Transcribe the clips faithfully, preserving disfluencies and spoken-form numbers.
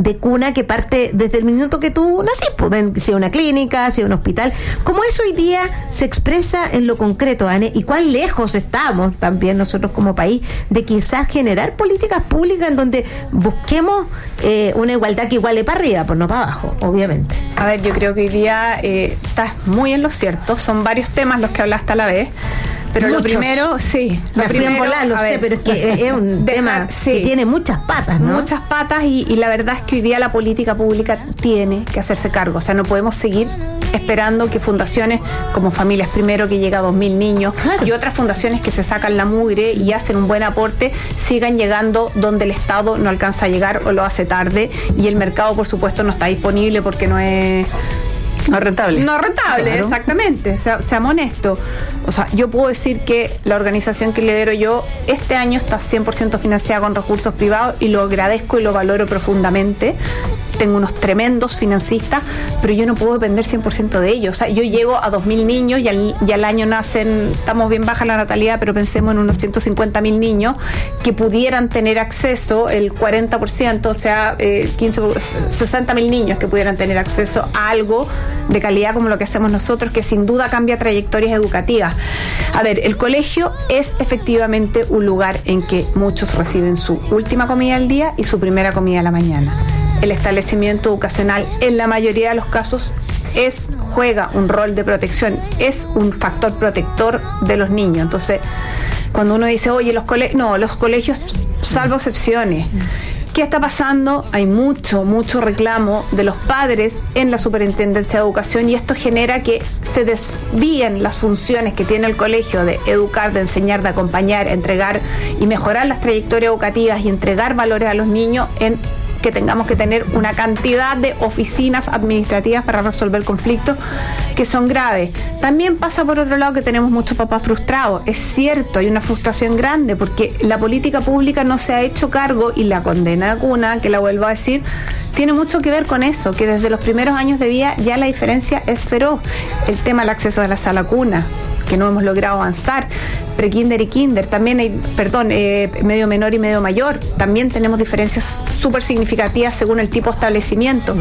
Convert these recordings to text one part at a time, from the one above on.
de cuna que parte desde el minuto que tú naciste, sea una clínica, sea un hospital. ¿Cómo eso hoy día se expresa en lo concreto, Anne? ¿Y cuán lejos estamos también nosotros como país de quizás generar políticas públicas en donde busquemos eh, una igualdad que iguale para arriba, pues no para abajo, obviamente? A ver, yo creo que hoy día eh, estás muy en lo cierto. Son varios temas los que hablaste a la vez. Pero Muchos. lo primero, sí. Lo Me primero, volar, lo sé, pero es que es un dejar, tema sí, que tiene muchas patas, ¿no? Muchas patas y, y la verdad es que hoy día la política pública tiene que hacerse cargo. O sea, no podemos seguir esperando que fundaciones como Familias Primero, que llega a dos mil niños, claro, y otras fundaciones que se sacan la mugre y hacen un buen aporte, sigan llegando donde el Estado no alcanza a llegar o lo hace tarde, y el mercado, por supuesto, no está disponible porque no es... No es rentable. No es rentable, claro, exactamente. O sea, seamos honestos. O sea, yo puedo decir que la organización que lidero yo este año está cien por ciento financiada con recursos privados y lo agradezco y lo valoro profundamente. Tengo unos tremendos financistas, pero yo no puedo depender cien por ciento de ellos. O sea, yo llego a dos mil niños y al, y al año nacen, estamos bien baja la natalidad, pero pensemos en unos ciento cincuenta mil niños que pudieran tener acceso, el cuarenta por ciento, o sea, eh, quince, sesenta mil niños que pudieran tener acceso a algo de calidad como lo que hacemos nosotros, que sin duda cambia trayectorias educativas. A ver, el colegio es efectivamente un lugar en que muchos reciben su última comida del día y su primera comida de la mañana. El establecimiento educacional, en la mayoría de los casos, es juega un rol de protección, es un factor protector de los niños. Entonces, cuando uno dice, oye, los colegios, no, los colegios, salvo excepciones. ¿Qué está pasando? Hay mucho, mucho reclamo de los padres en la Superintendencia de Educación, y esto genera que se desvíen las funciones que tiene el colegio de educar, de enseñar, de acompañar, entregar y mejorar las trayectorias educativas y entregar valores a los niños, en que tengamos que tener una cantidad de oficinas administrativas para resolver conflictos que son graves. También pasa por otro lado que tenemos muchos papás frustrados. Es cierto, hay una frustración grande porque la política pública no se ha hecho cargo, y la condena de cuna, que la vuelvo a decir, tiene mucho que ver con eso, que desde los primeros años de vida ya la diferencia es feroz. El tema del acceso a la sala cuna, que no hemos logrado avanzar, prekinder y kinder, también hay, perdón, eh, medio menor y medio mayor, también tenemos diferencias súper significativas según el tipo de establecimiento.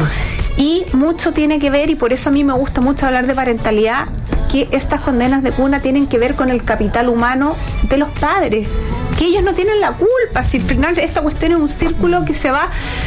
Y mucho tiene que ver, y por eso a mí me gusta mucho hablar de parentalidad, que estas condenas de cuna tienen que ver con el capital humano de los padres, que ellos no tienen la culpa. Si al final esta cuestión es un círculo que se va,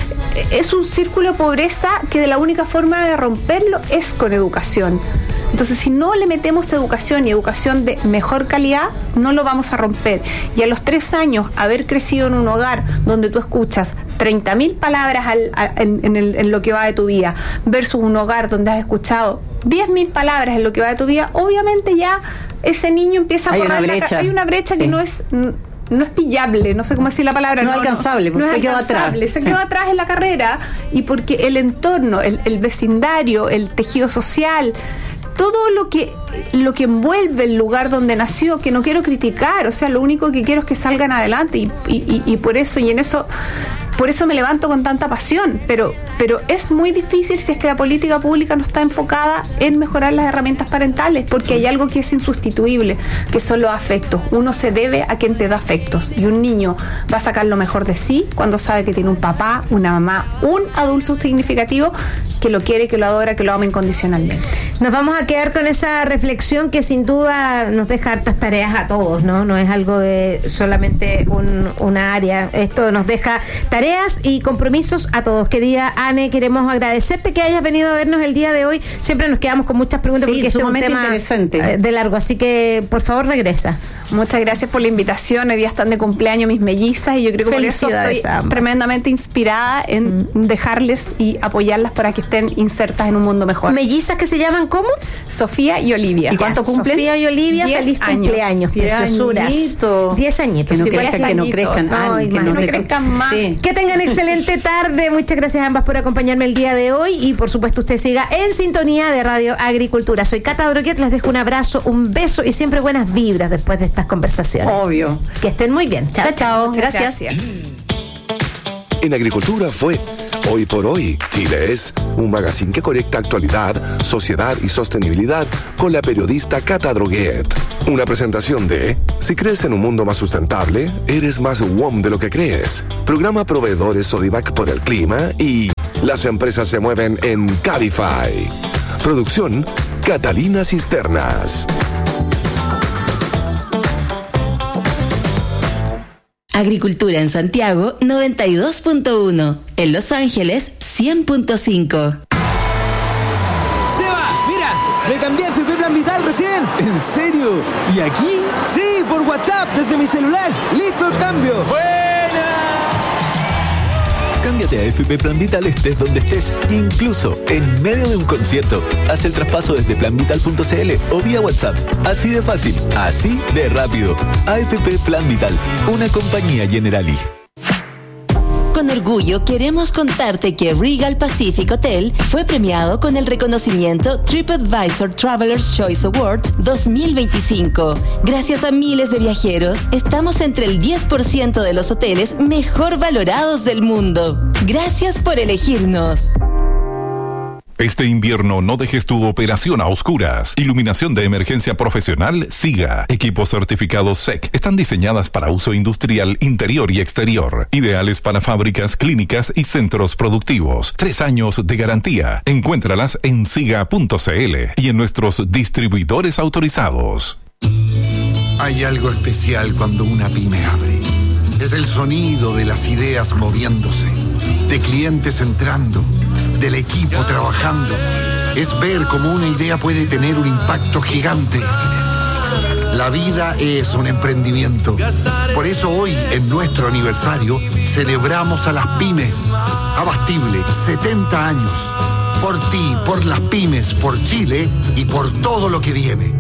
es un círculo de pobreza que de la única forma de romperlo es con educación. Entonces, si no le metemos educación y educación de mejor calidad, no lo vamos a romper. Y a los tres años, haber crecido en un hogar donde tú escuchas treinta mil palabras al, a, en, en, el, en lo que va de tu vida, versus un hogar donde has escuchado diez mil palabras en lo que va de tu vida, obviamente ya ese niño empieza a hay correr. Una brecha. La, hay una brecha sí. que no es... no es pillable, no sé cómo decir la palabra. No, no alcanzable, porque no, no se quedó atrás. Se quedó atrás en la carrera, y porque el entorno, el, el vecindario, el tejido social, todo lo que lo que envuelve el lugar donde nació, que no quiero criticar, o sea, lo único que quiero es que salgan adelante, y, y, y por eso, y en eso por eso me levanto con tanta pasión, pero pero es muy difícil si es que la política pública no está enfocada en mejorar las herramientas parentales, porque hay algo que es insustituible, que son los afectos. Uno se debe a quien te da afectos, y un niño va a sacar lo mejor de sí cuando sabe que tiene un papá, una mamá, un adulto significativo que lo quiere, que lo adora, que lo ama incondicionalmente. Nos vamos a quedar con esa reflexión que sin duda nos deja hartas tareas a todos, ¿no? No es algo de solamente un, una área. Esto nos deja tareas y compromisos a todos. Querida Anne, queremos agradecerte que hayas venido a vernos el día de hoy. Siempre nos quedamos con muchas preguntas, sí, porque este es un tema interesante de largo, así que por favor regresa. Muchas gracias por la invitación. Hoy día están de cumpleaños mis mellizas, y yo creo que por eso estoy tremendamente inspirada en mm. dejarles y apoyarlas para que estén insertas en un mundo mejor. ¿Mellizas que se llaman cómo? Sofía y Olivia. ¿Y cuánto cumplen? Sofía y Olivia, feliz años. cumpleaños. Diez añitos. Diez añitos. Que no, sí, crezcan, que no crezcan. Ay, que, no, no crezcan más. Sí. Que tengan excelente tarde. Muchas gracias a ambas por acompañarme el día de hoy, y por supuesto usted siga en sintonía de Radio Agricultura. Soy Cata Droguet, les dejo un abrazo, un beso y siempre buenas vibras después de estas conversaciones. Obvio. Que estén muy bien. Chao, chao. Gracias. gracias. En Agricultura fue Hoy por Hoy. Chile es un magazine que conecta actualidad, sociedad y sostenibilidad con la periodista Cata Droguet. Una presentación de Si crees en un mundo más sustentable, eres más W O M de lo que crees. Programa Proveedores Sodimac por el clima y Las empresas se mueven en Cabify. Producción, Catalina Cisternas. Agricultura en Santiago, noventa y dos punto uno. En Los Ángeles, cien punto cinco. ¡Seba! ¡Mira! ¡Me cambié a F P Plan Vital recién! ¿En serio? ¿Y aquí? Sí, por WhatsApp, desde mi celular. ¡Listo el cambio! ¡Buena! Cámbiate a F P Plan Vital estés donde estés, incluso en medio de un concierto. Haz el traspaso desde plan vital punto c l o vía WhatsApp. Así de fácil, así de rápido. A F P Plan Vital, una compañía Generali. Con orgullo queremos contarte que Regal Pacific Hotel fue premiado con el reconocimiento TripAdvisor Traveler's Choice Awards dos mil veinticinco. Gracias a miles de viajeros, estamos entre el diez por ciento de los hoteles mejor valorados del mundo. Gracias por elegirnos. Este invierno no dejes tu operación a oscuras. Iluminación de emergencia profesional SIGA. Equipos certificados S E C. Están diseñadas para uso industrial interior y exterior. Ideales para fábricas, clínicas y centros productivos. Tres años de garantía. Encuéntralas en siga punto c l y en nuestros distribuidores autorizados. Hay algo especial cuando una pyme abre. Es el sonido de las ideas moviéndose, de clientes entrando, del equipo trabajando. Es ver cómo una idea puede tener un impacto gigante. La vida es un emprendimiento. Por eso hoy, en nuestro aniversario, celebramos a las pymes. Abastible, setenta años. Por ti, por las pymes, por Chile y por todo lo que viene.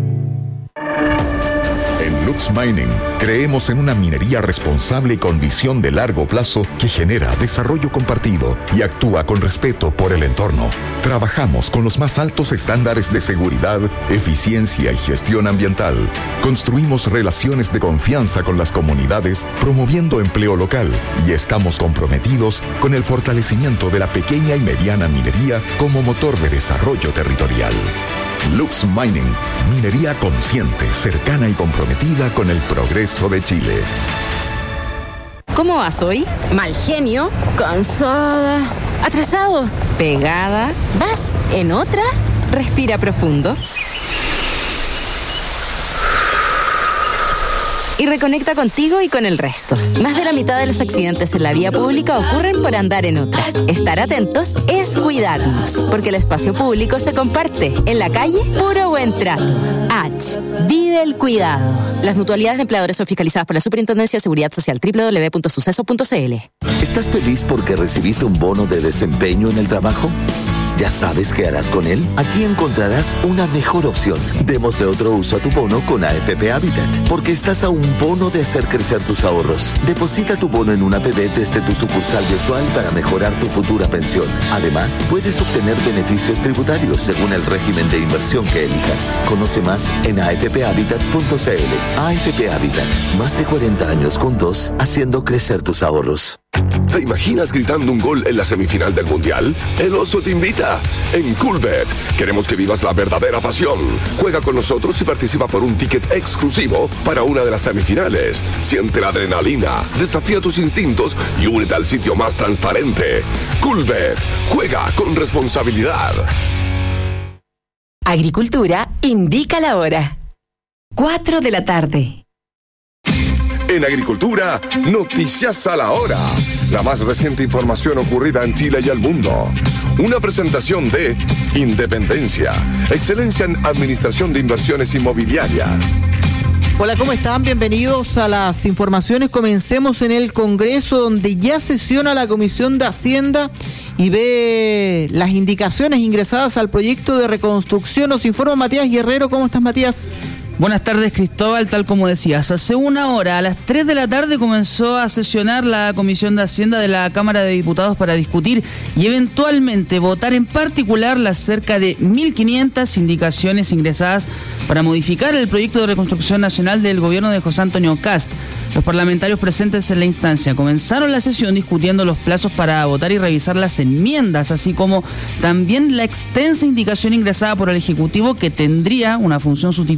En Lux Mining creemos en una minería responsable con visión de largo plazo que genera desarrollo compartido y actúa con respeto por el entorno. Trabajamos con los más altos estándares de seguridad, eficiencia y gestión ambiental. Construimos relaciones de confianza con las comunidades, promoviendo empleo local, y estamos comprometidos con el fortalecimiento de la pequeña y mediana minería como motor de desarrollo territorial. Lux Mining, minería consciente, cercana y comprometida con el progreso de Chile. ¿Cómo vas hoy? Mal genio, cansada, atrasado, pegada. ¿Vas en otra? Respira profundo. Y reconecta contigo y con el resto. Más de la mitad de los accidentes en la vía pública ocurren por andar en otra. Estar atentos es cuidarnos, porque el espacio público se comparte. En la calle, puro buen trato. H. Vive el cuidado. Las mutualidades de empleadores son fiscalizadas por la Superintendencia de Seguridad Social. doble u doble u doble u punto suceso punto c l. ¿Estás feliz porque recibiste un bono de desempeño en el trabajo? ¿Ya sabes qué harás con él? Aquí encontrarás una mejor opción. Démosle otro uso a tu bono con A F P Habitat, porque estás a un bono de hacer crecer tus ahorros. Deposita tu bono en una A P B desde tu sucursal virtual para mejorar tu futura pensión. Además, puedes obtener beneficios tributarios según el régimen de inversión que elijas. Conoce más en a f p habitat punto c l. A F P Habitat, más de cuarenta años juntos, haciendo crecer tus ahorros. ¿Te imaginas gritando un gol en la semifinal del Mundial? El Oso te invita. En Coolbet queremos que vivas la verdadera pasión. Juega con nosotros y participa por un ticket exclusivo para una de las semifinales. Siente la adrenalina, desafía tus instintos y únete al sitio más transparente. Coolbet. Juega con responsabilidad. Agricultura indica la hora. Cuatro de la tarde. En Agricultura, noticias a la hora. La más reciente información ocurrida en Chile y el mundo. Una presentación de Independencia, excelencia en administración de inversiones inmobiliarias. Hola, ¿cómo están? Bienvenidos a las informaciones. Comencemos en el Congreso, donde ya sesiona la Comisión de Hacienda y ve las indicaciones ingresadas al proyecto de reconstrucción. Nos informa Matías Guerrero. ¿Cómo estás, Matías? Buenas tardes, Cristóbal. Tal como decías, hace una hora, a las tres de la tarde, comenzó a sesionar la Comisión de Hacienda de la Cámara de Diputados para discutir y eventualmente votar en particular las cerca de mil quinientas indicaciones ingresadas para modificar el proyecto de reconstrucción nacional del gobierno de José Antonio Kast. Los parlamentarios presentes en la instancia comenzaron la sesión discutiendo los plazos para votar y revisar las enmiendas, así como también la extensa indicación ingresada por el Ejecutivo, que tendría una función sustitutiva, es decir,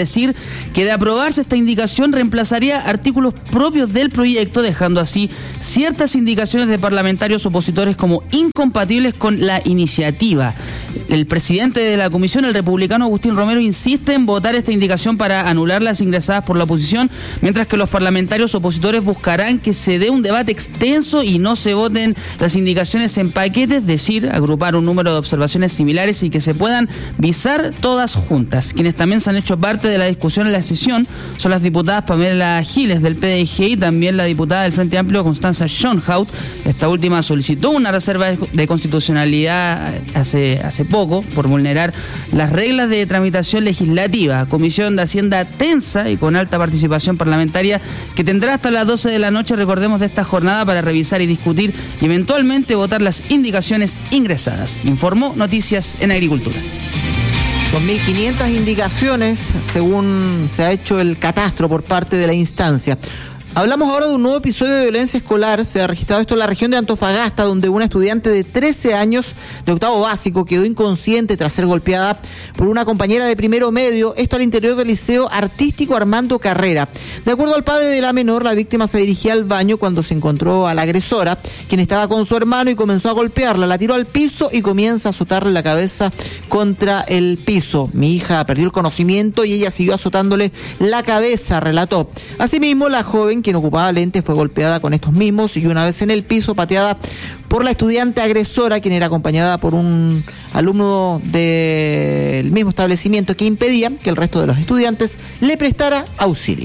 decir que de aprobarse esta indicación reemplazaría artículos propios del proyecto, dejando así ciertas indicaciones de parlamentarios opositores como incompatibles con la iniciativa. El presidente de la comisión, el republicano Agustín Romero, insiste en votar esta indicación para anular las ingresadas por la oposición, mientras que los parlamentarios opositores buscarán que se dé un debate extenso y no se voten las indicaciones en paquetes, es decir, agrupar un número de observaciones similares y que se puedan visar todas juntas. Quienes también se han hecho parte de la discusión en la sesión son las diputadas Pamela Giles del P D G y también la diputada del Frente Amplio Constanza Schoenhout. Esta última solicitó una reserva de constitucionalidad hace, hace poco por vulnerar las reglas de tramitación legislativa. Comisión de Hacienda tensa y con alta participación parlamentaria que tendrá hasta las doce de la noche, recordemos, de esta jornada para revisar y discutir y eventualmente votar las indicaciones ingresadas. Informó Noticias en Agricultura. Son mil quinientas indicaciones según se ha hecho el catastro por parte de la instancia. Hablamos ahora de un nuevo episodio de violencia escolar. Se ha registrado esto en la región de Antofagasta, donde una estudiante de trece años de octavo básico quedó inconsciente tras ser golpeada por una compañera de primero medio, esto al interior del Liceo Artístico Armando Carrera. De acuerdo al padre de la menor, la víctima se dirigía al baño cuando se encontró a la agresora, quien estaba con su hermano y comenzó a golpearla. La tiró al piso y comienza a azotarle la cabeza contra el piso. Mi hija perdió el conocimiento y ella siguió azotándole la cabeza, relató. Asimismo, la joven, quien ocupaba lentes, fue golpeada con estos mismos y una vez en el piso pateada por la estudiante agresora, quien era acompañada por un alumno del mismo establecimiento que impedía que el resto de los estudiantes le prestara auxilio.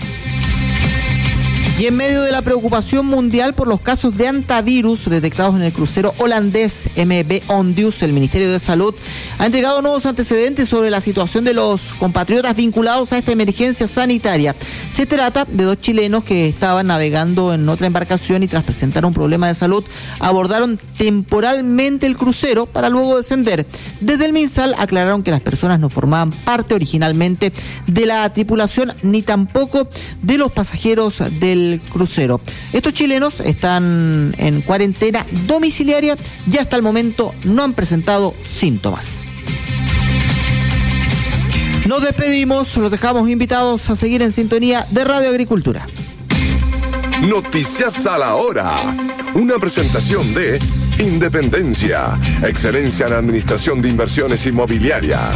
Y en medio de la preocupación mundial por los casos de antivirus detectados en el crucero holandés M V Ondius, el Ministerio de Salud ha entregado nuevos antecedentes sobre la situación de los compatriotas vinculados a esta emergencia sanitaria. Se trata de dos chilenos que estaban navegando en otra embarcación y tras presentar un problema de salud abordaron temporalmente el crucero para luego descender. Desde el MinSal aclararon que las personas no formaban parte originalmente de la tripulación ni tampoco de los pasajeros del crucero. Estos chilenos están en cuarentena domiciliaria y hasta el momento no han presentado síntomas. Nos despedimos, los dejamos invitados a seguir en sintonía de Radio Agricultura. Noticias a la hora. Una presentación de Independencia, excelencia en administración de inversiones inmobiliarias.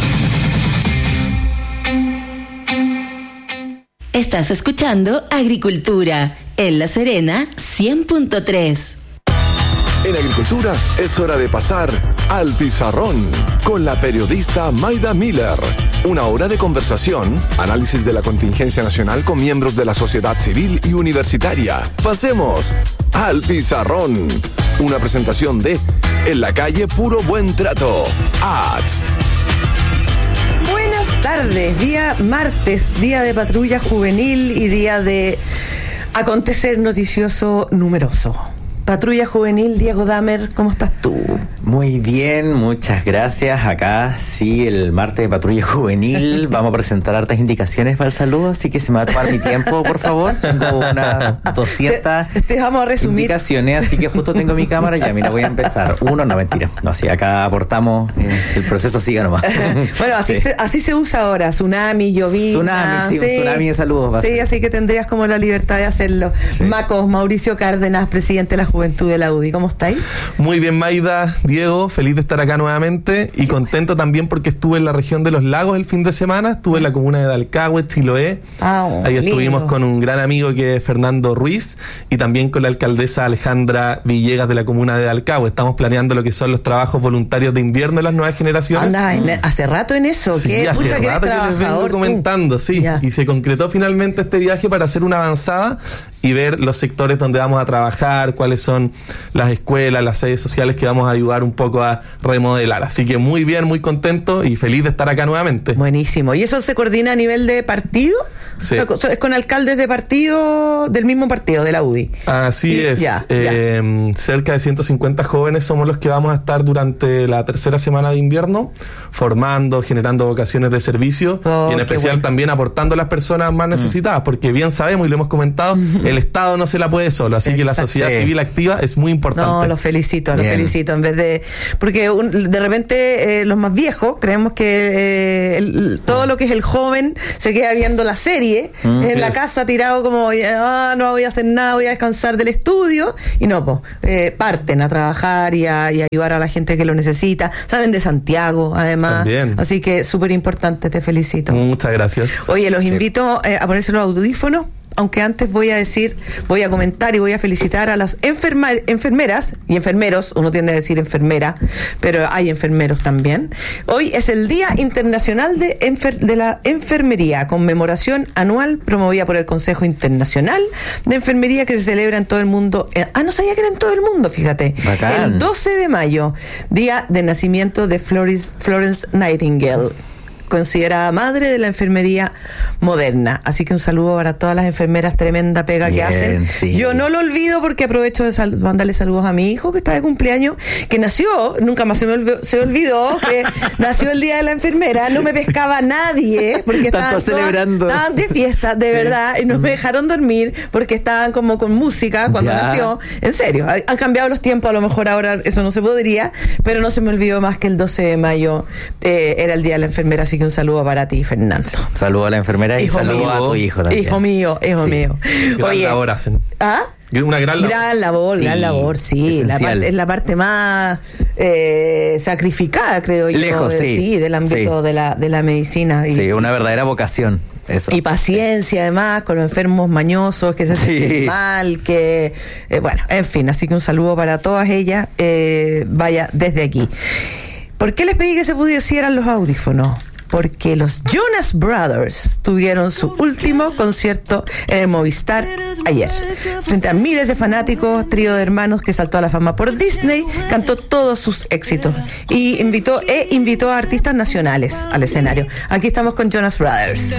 Estás escuchando Agricultura en La Serena cien punto tres. En Agricultura es hora de pasar al pizarrón con la periodista Maida Miller. Una hora de conversación, análisis de la contingencia nacional con miembros de la sociedad civil y universitaria. Pasemos al pizarrón. Una presentación de En la calle Puro Buen Trato. Ads. Buenas tardes, día martes, día de patrulla juvenil y día de acontecer noticioso numeroso. Patrulla Juvenil, Diego Damer, ¿cómo estás tú? Muy bien, muchas gracias. Acá sí, el martes de Patrulla Juvenil vamos a presentar hartas indicaciones para el saludo, así que se me va a tomar mi tiempo, por favor. Tengo unas doscientas te, te vamos a resumir. indicaciones, así que justo tengo mi cámara y ya, mira, voy a empezar. Uno, no, mentira. No, sí, acá aportamos, eh, que el proceso siga nomás. Bueno, así, sí. se, así se usa ahora, tsunami, llovina. Tsunami, sí, sí, un tsunami de saludos. Sí, así que tendrías como la libertad de hacerlo. Sí. Macos, Mauricio Cárdenas, presidente de la Juventud de la U D I, ¿cómo estáis? Muy bien, Maida, Diego, feliz de estar acá nuevamente y contento también porque estuve en la región de Los Lagos el fin de semana, estuve en la comuna de Dalcahue, Chiloé. Ah, oh, ahí lindo. Estuvimos con un gran amigo que es Fernando Ruiz y también con la alcaldesa Alejandra Villegas de la comuna de Dalcahue. Estamos planeando lo que son los trabajos voluntarios de invierno de las nuevas generaciones. Anda, en, hace rato en eso, sí, que hace pucha, rato que, que les vengo comentando, tú. sí, ya. Y se concretó finalmente este viaje para hacer una avanzada y ver los sectores donde vamos a trabajar, cuáles son las escuelas, las sedes sociales que vamos a ayudar un poco a remodelar. Así que muy bien, muy contento y feliz de estar acá nuevamente. Buenísimo. ¿Y eso se coordina a nivel de partido Sí. O sea, es con alcaldes de partido, del mismo partido, de la U D I. Así Y- es. ya, Eh, cerca de ciento cincuenta jóvenes somos los que vamos a estar durante la tercera semana de invierno, formando, generando vocaciones de servicio Oh, y en qué especial bueno. también aportando a las personas más necesitadas, porque bien sabemos y lo hemos comentado, el Estado no se la puede solo, así que la Exacto. sociedad Sí. civil activa es muy importante. No, los felicito, los Bien. felicito. En vez de. Porque un- de repente eh, los más viejos creemos que eh, el- todo lo que es el joven se queda viendo la serie Mm. en la Yes. casa tirado como, ah, no voy a hacer nada, voy a descansar del estudio. Y no, pues, eh, parten a trabajar y a, y a ayudar a la gente que lo necesita. Salen de Santiago, además. También. Así que súper importante, te felicito. Muchas gracias. Oye, los invito eh, a ponerse los audífonos, aunque antes voy a decir, voy a comentar y voy a felicitar a las enferma- enfermeras y enfermeros, uno tiende a decir enfermera, pero hay enfermeros también. Hoy es el Día Internacional de, Enfer- de la Enfermería, conmemoración anual promovida por el Consejo Internacional de Enfermería que se celebra en todo el mundo. Eh, ah, no sabía que era en todo el mundo, fíjate. Bacán. El doce de mayo, día de nacimiento de Florence, Florence Nightingale, considerada madre de la enfermería moderna. Así que un saludo para todas las enfermeras, tremenda pega que Bien, hacen. sí. Yo no lo olvido porque aprovecho de sal- mandarle saludos a mi hijo que está de cumpleaños, que nació, nunca más se me olvidó, se olvidó que nació el día de la enfermera, no me pescaba nadie porque estaban Tanto todas- celebrando. estaban de fiesta, de Sí. verdad, y no me dejaron dormir porque estaban como con música cuando Ya. nació. En serio, ha- han cambiado los tiempos, a lo mejor ahora eso no se podría, pero no se me olvidó más que el doce de mayo eh, era el día de la enfermera, así que un saludo para ti, Fernando. Saludo a la enfermera y Hijo saludo mío. a tu hijo también. Hijo mío, hijo Sí. mío. Gran Oye, labor hacen. ¿ah? Una gran labor. Gran labor, Sí, gran labor, sí. La esencial. parte, es la parte más eh, sacrificada, creo yo. Lejos, de- sí. del ámbito Sí. de la de la medicina. Y, Sí, una verdadera vocación. Eso. y paciencia, además, con los enfermos mañosos que se sienten Sí. mal, que. eh, bueno, en fin, así que un saludo para todas ellas. eh, vaya, desde aquí. ¿Por qué les pedí que se pusieran los audífonos? Porque los Jonas Brothers tuvieron su último concierto en el Movistar ayer. Frente a miles de fanáticos, trío de hermanos que saltó a la fama por Disney, cantó todos sus éxitos y invitó, e invitó a artistas nacionales al escenario. Aquí estamos con Jonas Brothers.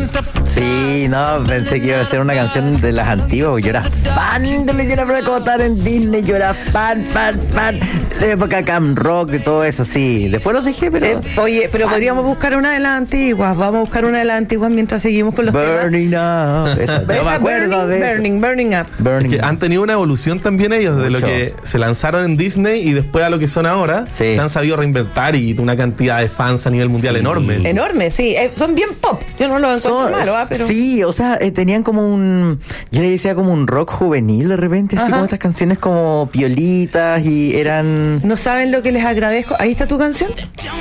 Sí, no, pensé que iba a ser una canción de las antiguas, porque yo era fan de los Jonas Brothers como estaban en Disney, yo era fan, fan, fan de época Cam Rock, de todo eso, sí. Después los dejé, pero... Eh, oye, pero podríamos buscar una de las antiguas. Vamos a buscar una de las antiguas mientras seguimos con los Burning temas. Up. Esa, no Esa me acuerdo burning, de eso. burning, burning up. Burning Es que han tenido una evolución también ellos, desde Mucho. lo que se lanzaron en Disney y después a lo que son ahora. Sí. Se han sabido reinventar y una cantidad de fans a nivel mundial Sí. enorme. Enorme, sí. Eh, son bien pop. Yo no lo encuentro Son- malo, ¿ah? Pero... Sí, o sea, eh, tenían como un, yo le decía como un rock juvenil de repente, así Ajá. como estas canciones como piolitas y eran No saben lo que les agradezco. Ahí está tu canción.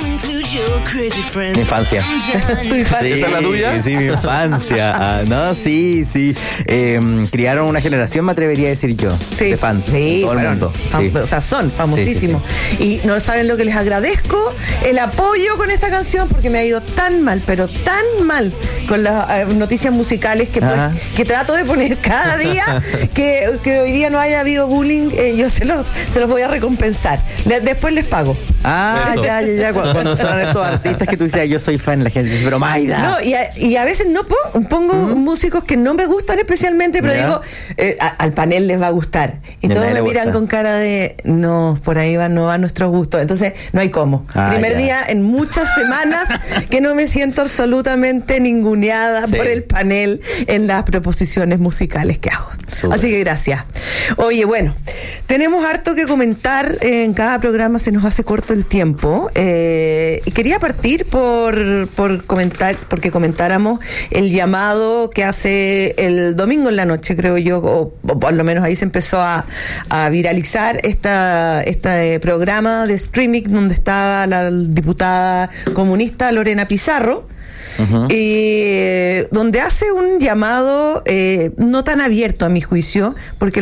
mi infancia. Tu infancia. Sí, ¿Esa es la tuya? Sí, sí, mi infancia. Ah, no, sí, sí. Eh, criaron una generación, me atrevería a decir yo, Sí, de fans. sí, todo el fueron mundo. fam- Sí. o sea, son famosísimos. Y no saben lo que les agradezco, el apoyo con esta canción, porque me ha ido tan mal, pero tan mal con las eh, noticias musicales que, pues, Ajá. que trato de poner cada día, que, que hoy día no haya habido bullying, eh, yo se los, se los voy a recompensar. Le- después les pago. Ah, Eso. ya, ya, ya. Cu- Cuando son estos artistas que tú dices, yo soy fan, la gente dice, pero Maida. No, y a, y a veces no pongo, pongo músicos que no me gustan especialmente, pero Ya. digo, eh, a- al panel les va a gustar. Y Y a todos nadie me le miran gusta. con cara de, no, por ahí va, no va nuestro gusto. Entonces, no hay cómo. Ah, Primer ya. día en muchas semanas que no me siento absolutamente ninguneada Sí. por el panel en las proposiciones musicales que hago. Súper. Así que gracias. Oye, bueno, tenemos harto que comentar. En cada programa se nos hace corto el tiempo. Eh, y quería partir por, por comentar, porque comentáramos el llamado que hace el domingo en la noche, creo yo, o, o por lo menos ahí se empezó a, a viralizar esta, este programa de streaming donde estaba la diputada comunista Lorena Pizarro. Ujú. eh, donde hace un llamado eh, no tan abierto a mi juicio, porque